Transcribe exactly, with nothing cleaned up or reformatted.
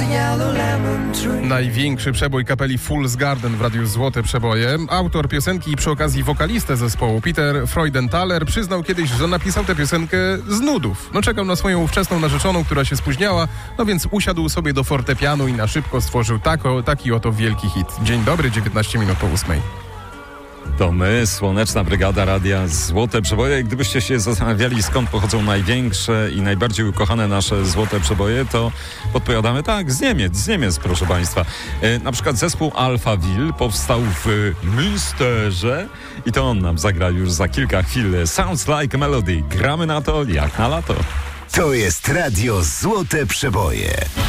Największy przebój kapeli Fool's Garden w radiu Złote Przeboje. Autor piosenki i przy okazji wokalistę zespołu Peter Freudenthaler przyznał kiedyś, że napisał tę piosenkę z nudów. No czekał na swoją ówczesną narzeczoną, która się spóźniała, no więc usiadł sobie do fortepianu i na szybko stworzył tako, taki oto wielki hit. Dzień dobry, dziewiętnaście minut po ósmej. To my, Słoneczna Brygada Radia Złote Przeboje. Gdybyście się zastanawiali, skąd pochodzą największe i najbardziej ukochane nasze Złote Przeboje, to podpowiadamy tak, z Niemiec, z Niemiec, proszę Państwa. E, na przykład zespół Alphaville powstał w Münsterze i to on nam zagra już za kilka chwil. Sounds Like a Melody. Gramy na to jak na lato. To jest Radio Złote Przeboje.